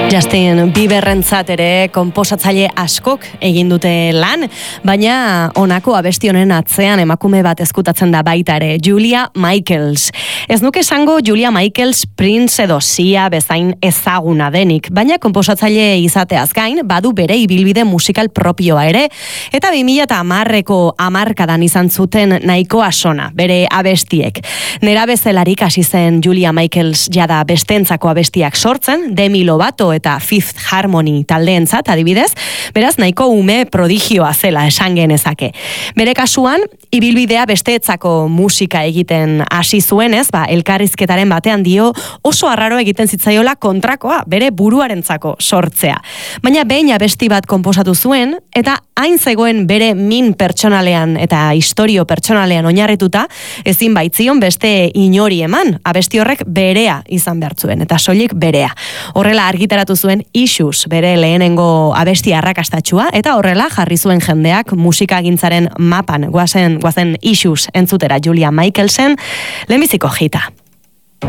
Justin Bieberrentzat ere konposatzaile askok egin dute lan, baina honako abesti honen atzean emakume bat ezkutatzen da baita ere, Julia Michaels. Ez nuke esango Julia Michaels Prince edo Sia bezain ezaguna denik, baina konposatzaile izateaz gain, badu bere ibilbide musikal propioa ere, eta 2010ko hamarkadan izan zuten nahikoa sona, bere abestiek. Nerabezelarik hasi zen Julia Michaels jada bestentzako abestiak sortzen, Demi Lovato eta Fifth Harmony taldeentzat adibidez, beraz nahiko ume prodigioa zela esan genezake. Bere kasuan, ibilbidea besteetzako musika egiten hasi zuenez, elkarrizketaren batean dio oso arraro egiten zitzaiola kontrakoa, bere buruarentzako sortzea. Baina behin abesti bat konposatu zuen, eta hain zegoen bere min pertsonalean eta istorio pertsonalean oinarrituta, ezin baitzion beste inori eman, abesti horrek berea izan behar zuen, eta soilik berea. Horrela argitaratu zuen Issues, bere lehenengo abesti arrakastatxua, eta horrela jarri zuen jendeak musikagintzaren mapan, guazen Issues entzutera Julia Michaelsen, lehenbiziko hita.